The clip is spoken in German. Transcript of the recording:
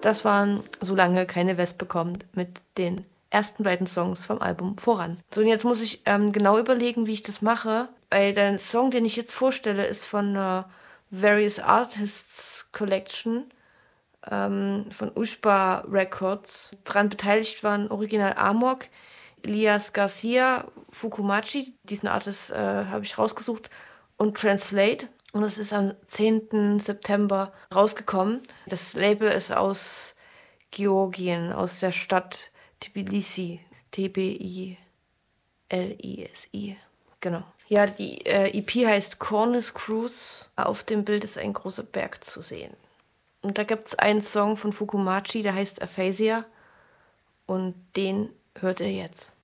Das waren Solange keine Wespe kommt mit den ersten beiden Songs vom Album Voran. So, und jetzt muss ich genau überlegen, wie ich das mache, weil der Song, den ich jetzt vorstelle, ist von einer Various Artists Collection von Ushba Records. Daran beteiligt waren Original Amok, Elias Garcia, Fukumachi, diesen Artist habe ich rausgesucht, und Translate. Und es ist am 10. September rausgekommen. Das Label ist aus Georgien, aus der Stadt Tbilisi. Tbilisi. Genau. Ja, die EP heißt Cornice Cruise. Auf dem Bild ist ein großer Berg zu sehen. Und da gibt es einen Song von Fukumachi, der heißt Aphasia. Und den hört ihr jetzt.